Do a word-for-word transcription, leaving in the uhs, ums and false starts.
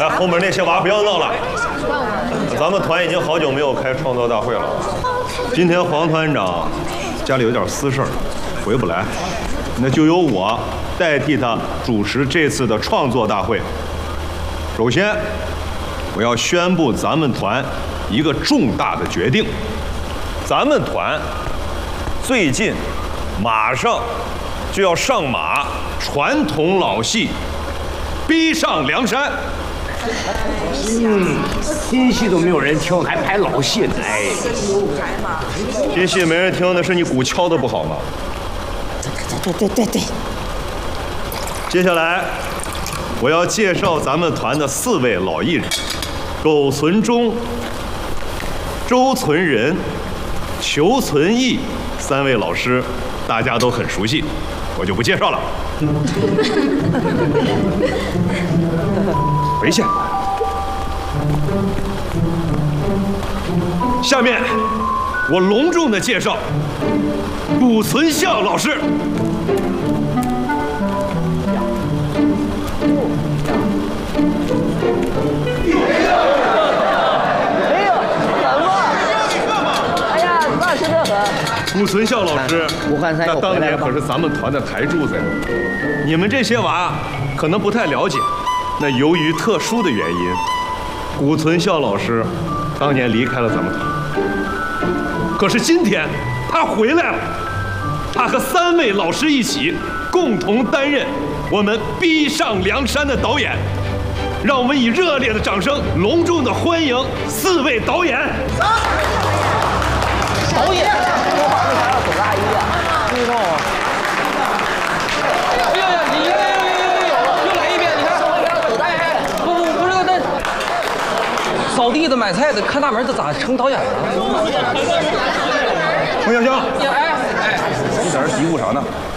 来，后面那些娃不要闹了。咱们团已经好久没有开创作大会了。今天黄团长家里有点私事儿，回不来，那就由我代替他主持这次的创作大会。首先，我要宣布咱们团一个重大的决定。咱们团最近马上就要上马传统老戏《逼上梁山》。 嗯，新戏都没有人听，还拍老戏呢。哎， 新戏没人听，那是你鼓敲的不好吗？ 对对对对对。 接下来，我要介绍咱们团的四位老艺人：苟存忠、周存仁、裘存义三位老师，大家都很熟悉，我就不介绍了。回去。下面，我隆重的介绍古存孝老师。古存孝老师，那当年可是咱们团的台柱子呀。你们这些娃可能不太了解，那由于特殊的原因，古存孝老师当年离开了咱们团。可是今天他回来了，他和三位老师一起共同担任我们《逼上梁山》的导演。让我们以热烈的掌声隆重的欢迎四位导演。 导演，说话为啥要走大衣啊？不知道啊。哎呀呀，你又又又又有了，又来一遍，你看。走大衣。不不不是那扫地的、买菜的、看大门的，咋成导演了？ 冯小香， 哎哎， 你在这嘀咕啥呢？